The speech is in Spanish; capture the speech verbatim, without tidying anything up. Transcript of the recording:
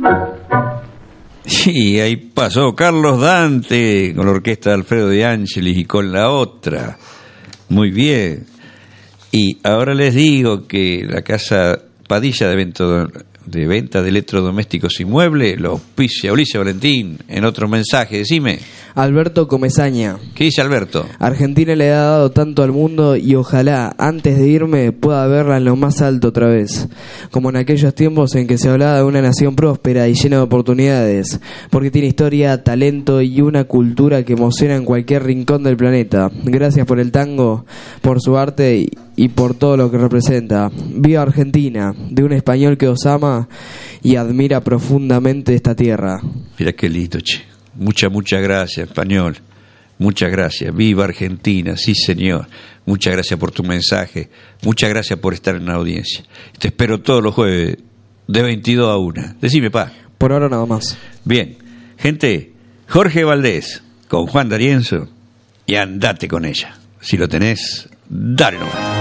Y ahí pasó Carlos Dante con la orquesta de Alfredo De Angelis y con la otra. Muy bien. Y ahora les digo que la casa Padilla de, evento, de venta de electrodomésticos y muebles lo auspicia Ulises Valentín en otro mensaje. Decime. Alberto Comesaña. ¿Qué dice Alberto? Argentina le ha dado tanto al mundo y ojalá antes de irme pueda verla en lo más alto otra vez, como en aquellos tiempos en que se hablaba de una nación próspera y llena de oportunidades, porque tiene historia, talento y una cultura que emociona en cualquier rincón del planeta. Gracias por el tango, por su arte y, y por todo lo que representa. Viva Argentina, de un español que os ama y admira profundamente esta tierra. Mira qué lindo, che. Muchas, muchas gracias, español. Muchas gracias. Viva Argentina, sí señor. Muchas gracias por tu mensaje. Muchas gracias por estar en la audiencia. Te espero todos los jueves de veintidós a una. Decime, pa. Por ahora nada más. Bien. Gente, Jorge Valdés con Juan D'Arienzo y andate con ella. Si lo tenés, dale nomás.